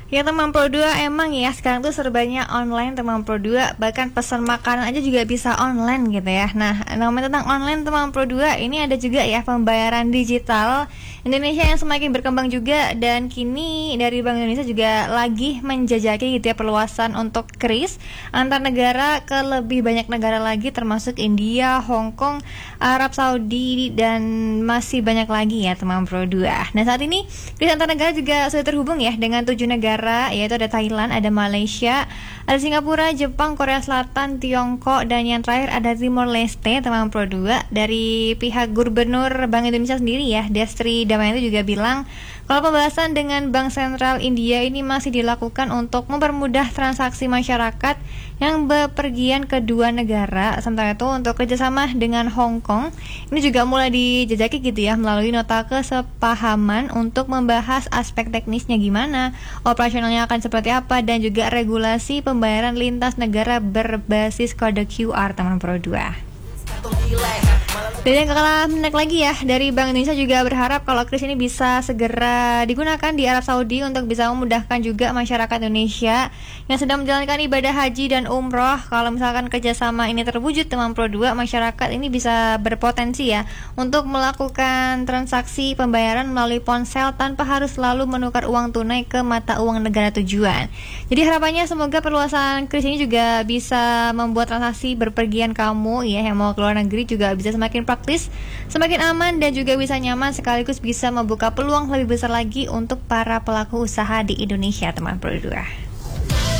Ya teman Pro 2, emang ya sekarang tuh serbanya online teman Pro 2. Bahkan pesan makanan aja juga bisa online gitu ya. Nah, ngomongin tentang online teman Pro 2, ini ada juga ya pembayaran digital Indonesia yang semakin berkembang juga. Dan kini dari Bank Indonesia juga lagi menjajaki gitu ya perluasan untuk kris antar negara ke lebih banyak negara lagi, termasuk India, Hong Kong, Arab Saudi, dan masih banyak lagi ya teman Pro 2. Nah, saat ini kris antar negara juga sudah terhubung ya dengan 7 negara, yaitu ada Thailand, ada Malaysia, ada Singapura, Jepang, Korea Selatan, Tiongkok, dan yang terakhir ada Timor Leste teman Pro 2. Dari pihak Gubernur Bank Indonesia sendiri ya, Destri Damayanti juga bilang kalau pembahasan dengan Bank Sentral India ini masih dilakukan untuk mempermudah transaksi masyarakat yang bepergian ke dua negara. Sementara itu untuk kerjasama dengan Hong Kong ini juga mulai dijajaki gitu ya melalui nota kesepahaman untuk membahas aspek teknisnya gimana, operasionalnya akan seperti apa, dan juga regulasi pembayaran lintas negara berbasis kode QR teman Pro 2. Dan yang kalah menarik lagi ya, dari Bank Indonesia juga berharap kalau kris ini bisa segera digunakan di Arab Saudi untuk bisa memudahkan juga masyarakat Indonesia yang sedang menjalankan ibadah haji dan umroh. Kalau misalkan kerjasama ini terwujud teman Pro 2, masyarakat ini bisa berpotensi ya untuk melakukan transaksi pembayaran melalui ponsel tanpa harus selalu menukar uang tunai ke mata uang negara tujuan. Jadi harapannya semoga perluasan kris ini juga bisa membuat transaksi berpergian kamu ya yang mau keluar negeri juga bisa semakin praktis, semakin aman, dan juga bisa nyaman, sekaligus bisa membuka peluang lebih besar lagi untuk para pelaku usaha di Indonesia teman Pro 2.